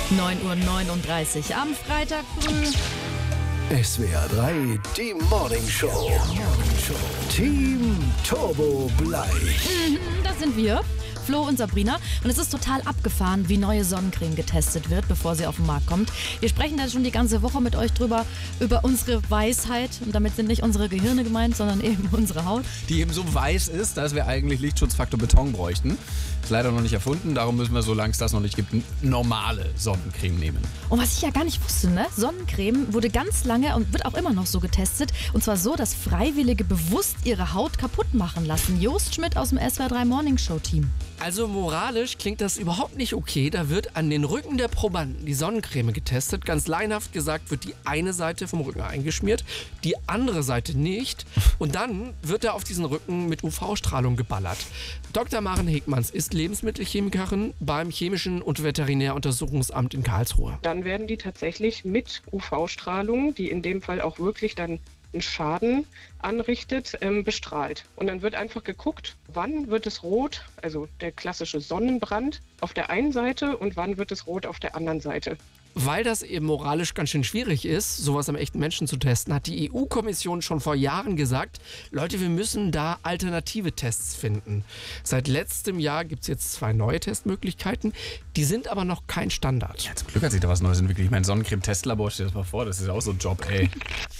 9:39 Uhr am Freitag früh. SWR 3, die Morning Show. Team Turbo Bleich. Das sind wir, Flo und Sabrina. Und es ist total abgefahren, wie neue Sonnencreme getestet wird, bevor sie auf den Markt kommt. Wir sprechen da schon die ganze Woche mit euch drüber, über unsere Weisheit. Und damit sind nicht unsere Gehirne gemeint, sondern eben unsere Haut. Die eben so weiß ist, dass wir eigentlich Lichtschutzfaktor Beton bräuchten. Ist leider noch nicht erfunden, darum müssen wir, solange es das noch nicht gibt, normale Sonnencreme nehmen. Und was ich ja gar nicht wusste, ne? Sonnencreme wurde ganz lange und wird auch immer noch so getestet. Und zwar so, dass Freiwillige bewusst ihre Haut kaputt machen lassen. Jost Schmidt aus dem SWR 3 Morning Show Team. Also moralisch klingt das überhaupt nicht okay. Da wird an den Rücken der Probanden die Sonnencreme getestet. Ganz laienhaft gesagt wird die eine Seite vom Rücken eingeschmiert, die andere Seite nicht. Und dann wird er auf diesen Rücken mit UV-Strahlung geballert. Dr. Maren Hegmanns ist Lebensmittelchemikerin beim Chemischen und Veterinäruntersuchungsamt in Karlsruhe. Dann werden die tatsächlich mit UV-Strahlung, die in dem Fall auch wirklich dann einen Schaden anrichtet, bestrahlt. Und dann wird einfach geguckt, wann wird es rot, also der klassische Sonnenbrand auf der einen Seite und wann wird es rot auf der anderen Seite. Weil das eben moralisch ganz schön schwierig ist, sowas am echten Menschen zu testen, hat die EU-Kommission schon vor Jahren gesagt, Leute, wir müssen da alternative Tests finden. Seit letztem Jahr gibt es jetzt 2 neue Testmöglichkeiten, die sind aber noch kein Standard. Ja, zum Glück hat sich da was Neues entwickelt. Ich meine, Sonnencreme-Testlabor, stell dir das mal vor, das ist auch so ein Job, ey.